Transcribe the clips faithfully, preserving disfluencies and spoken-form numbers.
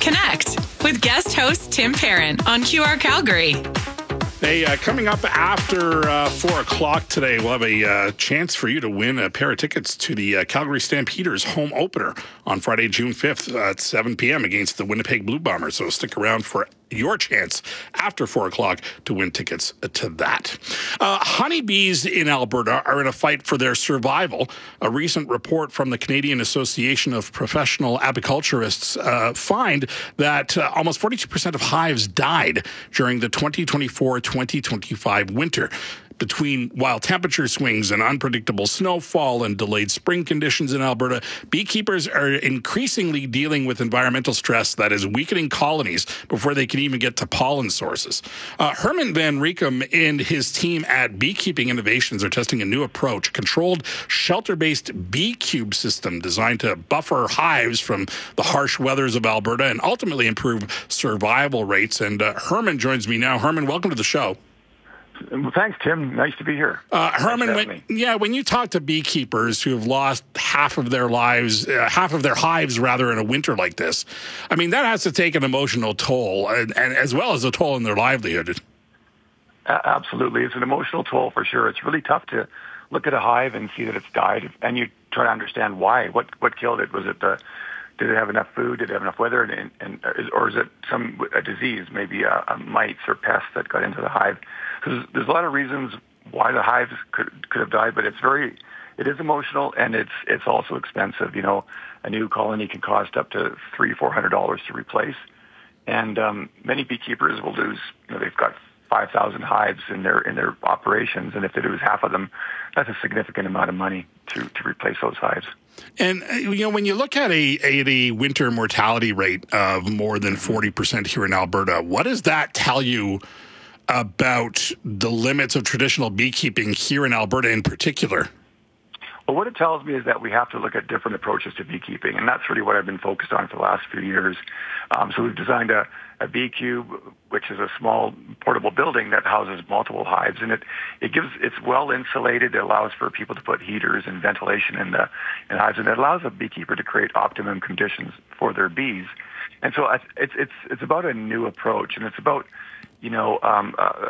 Connect with guest host Tim Parent on Q R Calgary. Hey, uh, coming up after uh, four o'clock today, we'll have a uh, chance for you to win a pair of tickets to the uh, Calgary Stampeders home opener on Friday, June fifth at seven p.m. against the Winnipeg Blue Bombers. So stick around for your chance after four o'clock to win tickets to that. Uh, honeybees in Alberta are in a fight for their survival. A recent report from the Canadian Association of Professional Apiculturists uh, find that uh, almost forty-two percent of hives died during the twenty twenty-four twenty twenty-five winter. Between wild temperature swings and unpredictable snowfall and delayed spring conditions in Alberta, beekeepers are increasingly dealing with environmental stress that is weakening colonies before they can even get to pollen sources. Uh, Herman Van Riekum and his team at Beekeeping Innovations are testing a new approach, a controlled shelter-based bee cube system designed to buffer hives from the harsh weathers of Alberta and ultimately improve survival rates. And uh, Herman joins me now. Herman, welcome to the show. Well, thanks, Tim. Nice to be here. Uh, Herman, when, yeah, when you talk to beekeepers who have lost half of their lives, uh, half of their hives, rather, in a winter like this, I mean, that has to take an emotional toll, and, and as well as a toll in their livelihood. Uh, absolutely. It's an emotional toll for sure. It's really tough to look at a hive and see that it's died, and you try to understand why. What what killed it? Was it the Did it have enough food? Did it have enough weather? And, and, and or is it some a disease, maybe a, a mites or pests that got into the hive? Because there's, there's a lot of reasons why the hives could could have died, but it's very, it is emotional, and it's it's also expensive. You know, a new colony can cost up to three, four hundred dollars to replace, and um, many beekeepers will lose. You know, they've got five thousand hives in their in their operations, and if they lose half of them, that's a significant amount of money to to replace those hives. And, you know, when you look at a, a, a winter mortality rate of more than forty percent here in Alberta, what does that tell you about the limits of traditional beekeeping here in Alberta in particular? Well, what it tells me is that we have to look at different approaches to beekeeping, and that's really what I've been focused on for the last few years. Um, so we've designed a, a bee cube, which is a small portable building that houses multiple hives, and it, it gives it's well insulated. It allows for people to put heaters and ventilation in the in hives, and it allows a beekeeper to create optimum conditions for their bees. And so I, it's it's it's about a new approach, and it's about you know um, uh,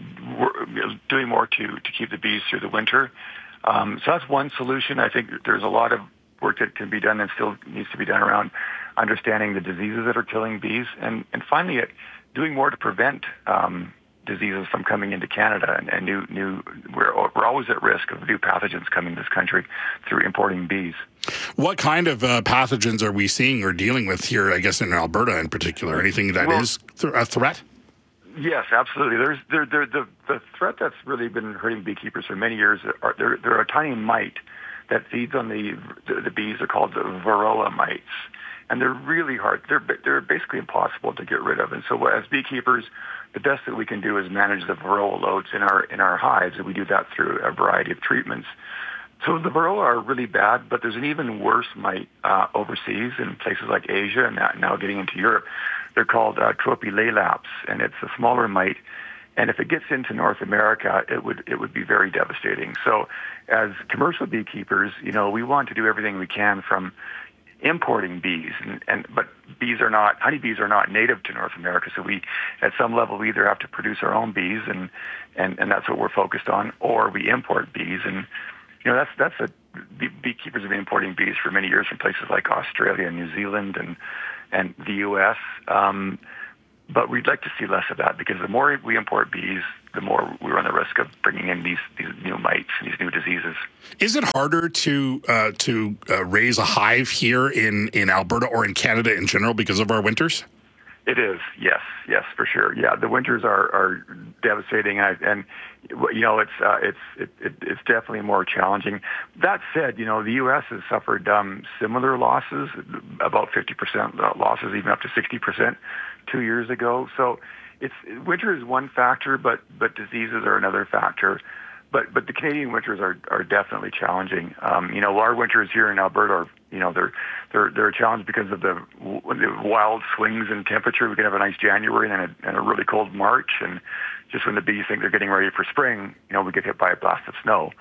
doing more to to keep the bees through the winter. Um, so that's one solution. I think there's a lot of work that can be done and still needs to be done around understanding the diseases that are killing bees, and, and finally, it, doing more to prevent um, diseases from coming into Canada. And, and new, new, we're, we're always at risk of new pathogens coming to this country through importing bees. What kind of uh, pathogens are we seeing or dealing with here, I guess, in Alberta in particular? Anything that well, is th- a threat? Yes, absolutely. There's there, there, the the threat that's really been hurting beekeepers for many years. Are there, there are a tiny mite that feeds on the the, the bees. They're called the varroa mites, and they're really hard. They're they're basically impossible to get rid of. And so, as beekeepers, the best that we can do is manage the varroa loads in our in our hives, and we do that through a variety of treatments. So the varroa are really bad, but there's an even worse mite uh, overseas in places like Asia and now getting into Europe. They're called uh, Tropicalaps, and it's a smaller mite. And if it gets into North America, it would it would be very devastating. So, as commercial beekeepers, you know, we want to do everything we can from importing bees, and, and but bees are not honeybees are not native to North America. So we, at some level, we either have to produce our own bees, and and, and that's what we're focused on, or we import bees. And you know, that's that's a bee, beekeepers have been importing bees for many years from places like Australia and New Zealand and and the U S Um, but we'd like to see less of that, because the more we import bees, the more we run the risk of bringing in these, these new mites and these new diseases. Is it harder to uh, to uh, raise a hive here in, in Alberta or in Canada in general because of our winters? It is, yes, yes, for sure. Yeah, the winters are, are devastating, and, and you know it's uh, it's it, it, it's definitely more challenging. That said, you know the U S has suffered um, similar losses, about fifty percent losses, even up to sixty percent, two years ago. So it's winter is one factor, but but diseases are another factor. But but the Canadian winters are, are definitely challenging. Um, you know, our winters here in Alberta are, you know, they're they're they're a challenge because of the, the wild swings in temperature. We can have a nice January and a, and a really cold March, and just when the bees think they're getting ready for spring, you know, we get hit by a blast of snow.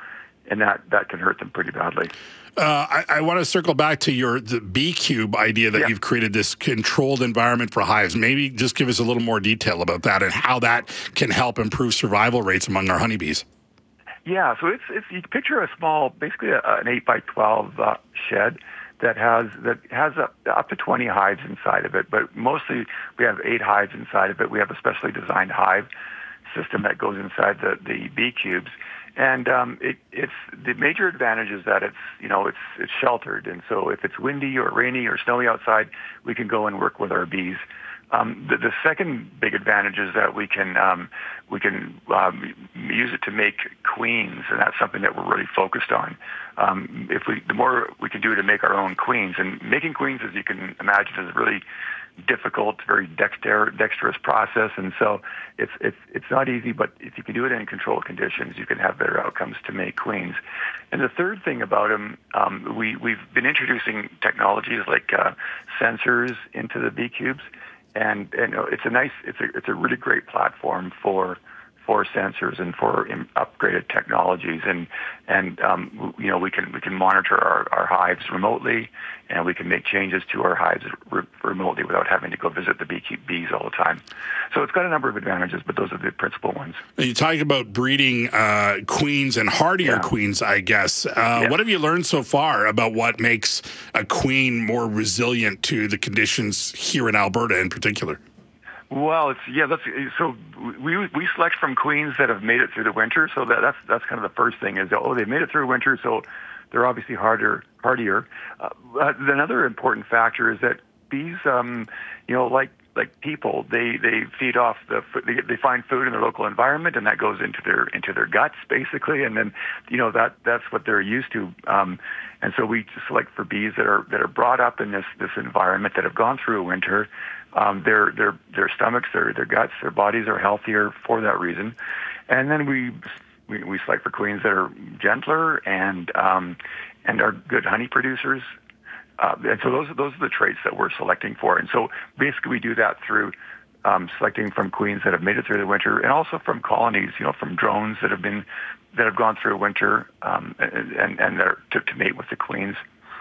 and that, that can hurt them pretty badly. Uh, I, I want to circle back to your the Bee Cube idea that yeah. you've created this controlled environment for hives. Maybe just give us a little more detail about that and how that can help improve survival rates among our honeybees. Yeah, so it's, it's you can picture a small, basically a, an eight by twelve uh, shed that has that has up, up to twenty hives inside of it, but mostly we have eight hives inside of it. We have a specially designed hive system that goes inside the, the Bee Cubes. And um, it, it's the major advantage is that it's you know it's it's sheltered, and so if it's windy or rainy or snowy outside, we can go and work with our bees. Um, the, the second big advantage is that we can um, we can um, use it to make queens, and that's something that we're really focused on. Um, if we the more we can do to make our own queens, and making queens, as you can imagine, is really difficult, very dexter, dexterous process, and so it's it's it's not easy. But if you can do it in controlled conditions, you can have better outcomes to make queens. And the third thing about them, um, we we've been introducing technologies like uh, sensors into the Bee Cubes, and and you know, it's a nice, it's a it's a really great platform for. for sensors and for upgraded technologies, and and um, you know we can we can monitor our, our hives remotely, and we can make changes to our hives re- remotely without having to go visit the beekeep bees all the time. So it's got a number of advantages, but those are the principal ones. You're talking about breeding uh, queens and hardier yeah. queens, I guess. Uh, yeah. What have you learned so far about what makes a queen more resilient to the conditions here in Alberta in particular? Well, it's yeah. That's so we we select from queens that have made it through the winter. So that, that's that's kind of the first thing is oh they've made it through winter, so they're obviously harder hardier. Uh, another important factor is that bees, um, you know, like like people, they, they feed off the they, they find food in their local environment, and that goes into their into their guts basically, and then you know that that's what they're used to. Um, and so we select for bees that are that are brought up in this this environment that have gone through a winter. Um, their their their stomachs, their their guts, their bodies are healthier for that reason, and then we we, we select for queens that are gentler and um, and are good honey producers, uh, and so those those are the traits that we're selecting for. And so basically, we do that through um, selecting from queens that have made it through the winter, and also from colonies, you know, from drones that have been that have gone through a winter um, and and they're to, to mate with the queens.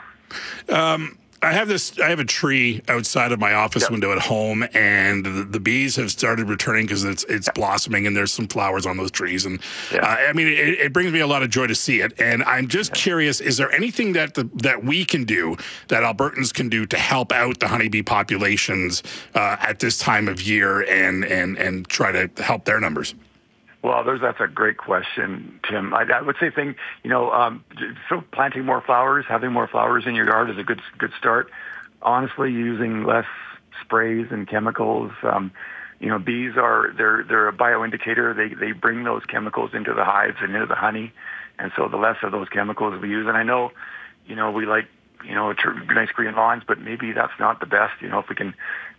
Um. I have this. I have a tree outside of my office yep. window at home, and the, the bees have started returning because it's it's yep. blossoming, and there's some flowers on those trees. And yeah. uh, I mean, it, it brings me a lot of joy to see it. And I'm just yeah. curious: is there anything that the, that we can do, that Albertans can do, to help out the honeybee populations uh, at this time of year, and and and try to help their numbers? Well, there's, that's a great question, Tim. I, I would say thing, you know, um, so planting more flowers, having more flowers in your yard is a good good start. Honestly, using less sprays and chemicals. Um, you know, bees are they're they're a bioindicator. They they bring those chemicals into the hives and into the honey, and so the less of those chemicals we use. And I know, you know, we like you know nice green lawns, but maybe that's not the best. You know, if we can.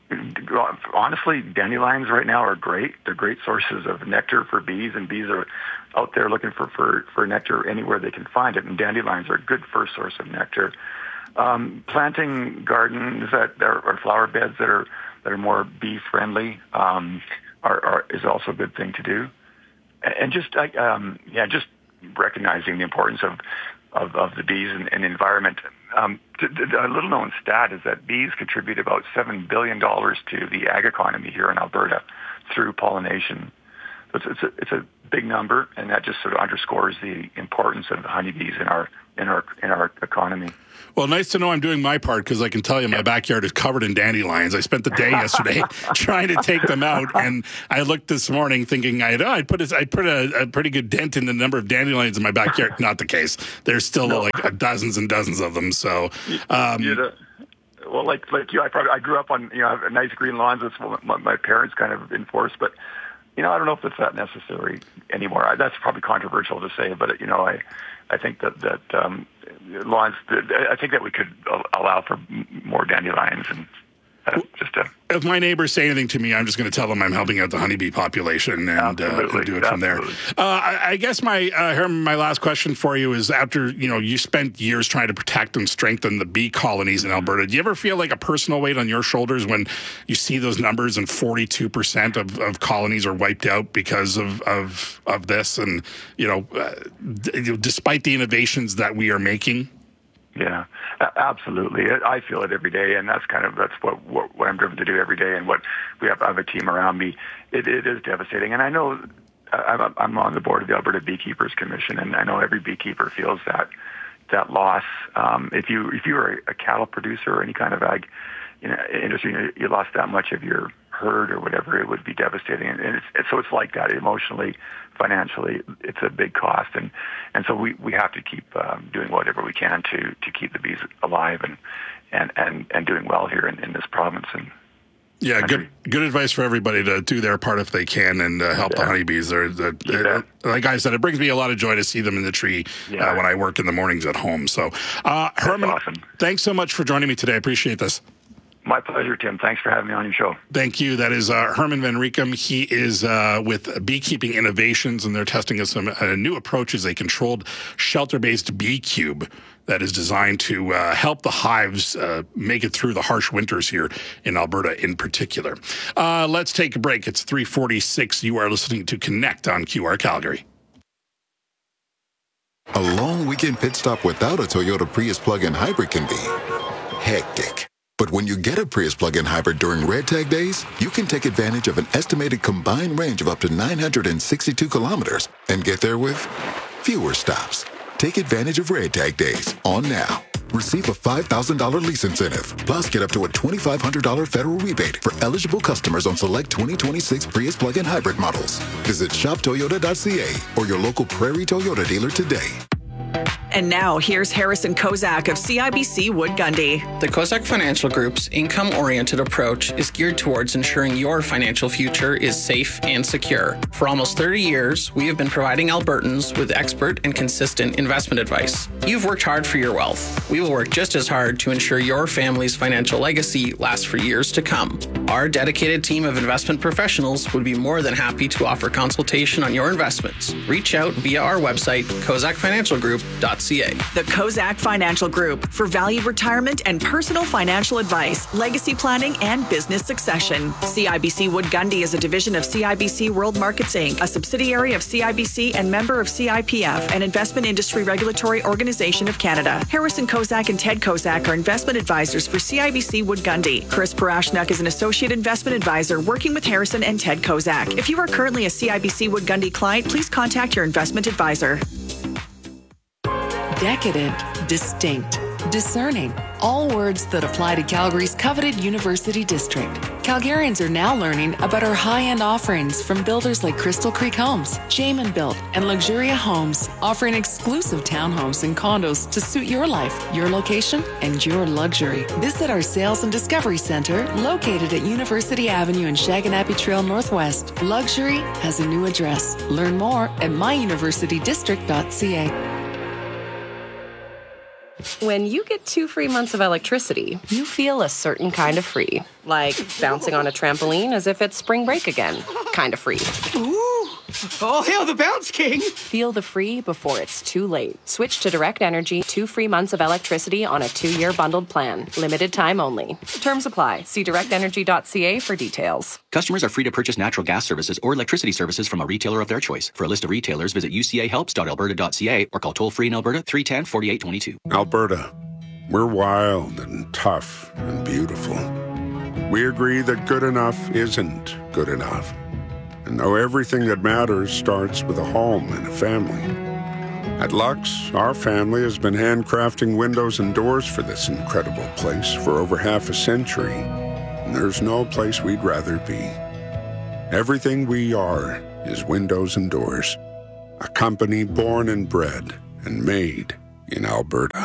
Honestly, dandelions right now are great. They're great sources of nectar for bees, and bees are out there looking for, for, for nectar anywhere they can find it, and dandelions are a good first source of nectar. Um, planting gardens that are, or flower beds that are that are more bee-friendly um, are, are, is also a good thing to do. And just um, yeah, just recognizing the importance of of, of the bees and, and environment. Um, a little-known stat is that bees contribute about seven billion dollars to the ag economy here in Alberta through pollination. So it's, it's, a, it's a big number, and that just sort of underscores the importance of the honeybees in our in our in our economy. Well, nice to know I'm doing my part, because I can tell you my backyard is covered in dandelions. I spent the day yesterday trying to take them out, and I looked this morning thinking I'd, oh, I'd put, a, I'd put a, a pretty good dent in the number of dandelions in my backyard. Not the case. There's still no. like dozens and dozens of them. So, um, you know, well, like like you, I probably I grew up on you know nice green lawns. That's what my, my parents kind of enforced, but you know I don't know if it's that necessary anymore. I, that's probably controversial to say, but you know I. I think that that um, lawns. I think that we could allow for more dandelions and Uh, just a, if my neighbors say anything to me, I'm just going to tell them I'm helping out the honeybee population and, uh, and do it from there. Uh, I, I guess my uh, Herman, my last question for you is: after you know you spent years trying to protect and strengthen the bee colonies in Alberta, do you ever feel like a personal weight on your shoulders when you see those numbers and forty-two percent of, of colonies are wiped out because of of, of this? And you know, uh, d- despite the innovations that we are making. Yeah, absolutely. I feel it every day, and that's kind of that's what, what, what I'm driven to do every day. And what we have, I have a team around me. It, it is devastating, and I know I'm, I'm on the board of the Alberta Beekeepers Commission, and I know every beekeeper feels that that loss. Um, if you if you are a cattle producer or any kind of ag you know, industry, you, know, you lost that much of your herd or whatever, it would be devastating. And, and, it's, and so it's like that emotionally, financially, it's a big cost. And, and so we, we have to keep um, doing whatever we can to, to keep the bees alive and, and, and, and doing well here in, in this province. And yeah, country. good good advice for everybody to do their part if they can and uh, help yeah. the honeybees. They're, they're, yeah. uh, like I said, it brings me a lot of joy to see them in the tree yeah. uh, when I work in the mornings at home. So, uh, Herman, awesome. Thanks so much for joining me today. I appreciate this. My pleasure, Tim. Thanks for having me on your show. Thank you. That is uh, Herman Van Riekum. He is uh, with Beekeeping Innovations, and they're testing some uh, new approaches, a controlled shelter-based bee cube that is designed to uh, help the hives uh, make it through the harsh winters here in Alberta in particular. Uh, let's take a break. It's three forty-six. You are listening to Connect on Q R Calgary. A long weekend pit stop without a Toyota Prius plug-in hybrid can be hectic. But when you get a Prius plug-in hybrid during Red Tag days, you can take advantage of an estimated combined range of up to nine hundred sixty-two kilometers and get there with fewer stops. Take advantage of Red Tag days on now. Receive a five thousand dollars lease incentive, plus get up to a twenty-five hundred dollars federal rebate for eligible customers on select twenty twenty-six Prius plug-in hybrid models. Visit shop toyota dot c a or your local Prairie Toyota dealer today. And now, here's Harrison Kozak of C I B C Wood Gundy. The Kozak Financial Group's income-oriented approach is geared towards ensuring your financial future is safe and secure. For almost thirty years, we have been providing Albertans with expert and consistent investment advice. You've worked hard for your wealth. We will work just as hard to ensure your family's financial legacy lasts for years to come. Our dedicated team of investment professionals would be more than happy to offer consultation on your investments. Reach out via our website, kozak financial group dot c a. The Kozak Financial Group for valued retirement and personal financial advice, legacy planning, and business succession. C I B C Wood Gundy is a division of C I B C World Markets Incorporated, a subsidiary of C I B C and member of C I P F, an investment industry regulatory organization of Canada. Harrison Kozak and Ted Kozak are investment advisors for C I B C Wood Gundy. Chris Parashnuk is an associate investment advisor working with Harrison and Ted Kozak. If you are currently a C I B C Wood Gundy client, please contact your investment advisor. Decadent, distinct, discerning. All words that apply to Calgary's coveted University District. Calgarians are now learning about our high-end offerings from builders like Crystal Creek Homes, Jamin Built, and Luxuria Homes, offering exclusive townhomes and condos to suit your life, your location, and your luxury. Visit our Sales and Discovery Center, located at University Avenue and Shaganappi Trail Northwest. Luxury has a new address. Learn more at my university district dot c a. When you get two free months of electricity, you feel a certain kind of free. Like bouncing on a trampoline as if it's spring break again. Kind of free. Ooh! All hail the Bounce King! Feel the free before it's too late. Switch to Direct Energy, two free months of electricity on a two-year bundled plan. Limited time only. Terms apply. See direct energy dot c a for details. Customers are free to purchase natural gas services or electricity services from a retailer of their choice. For a list of retailers, visit u c a helps dot alberta dot c a or call toll-free in Alberta three one zero, four eight two two. Alberta, we're wild and tough and beautiful. We agree that good enough isn't good enough. And though everything that matters starts with a home and a family. At Lux, our family has been handcrafting windows and doors for this incredible place for over half a century. And there's no place we'd rather be. Everything we are is windows and doors. A company born and bred and made in Alberta.